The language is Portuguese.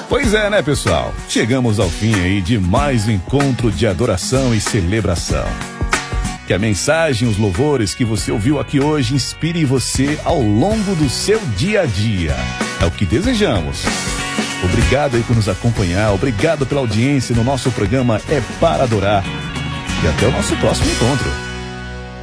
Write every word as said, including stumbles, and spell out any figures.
Pois é, né, pessoal? Chegamos ao fim aí de mais um encontro de adoração e celebração. Que a mensagem, os louvores que você ouviu aqui hoje inspire você ao longo do seu dia a dia. É o que desejamos. Obrigado aí por nos acompanhar, obrigado pela audiência no nosso programa É Para Adorar. E até o nosso próximo encontro.